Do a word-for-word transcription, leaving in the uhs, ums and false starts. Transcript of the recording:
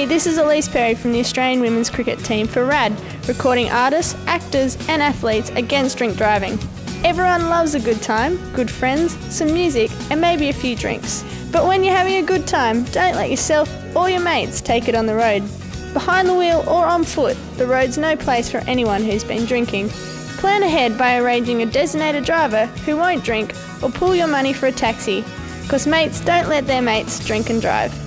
Hey, this is Elise Perry from the Australian Women's Cricket Team for RAD, recording artists, actors and athletes against drink driving. Everyone loves a good time, good friends, some music and maybe a few drinks. But when you're having a good time, don't let yourself or your mates take it on the road. Behind the wheel or on foot, the road's no place for anyone who's been drinking. Plan ahead by arranging a designated driver who won't drink or pool your money for a taxi, because mates don't let their mates drink and drive.